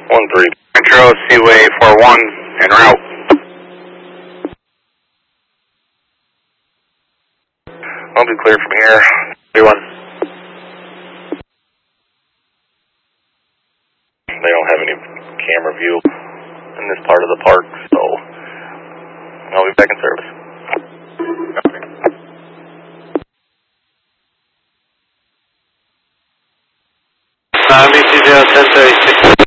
1-3. Metro Seaway 41 en route. I'll be clear from here. 31. They don't have any camera view in this part of the park, so I'll be back in service. BC 1036.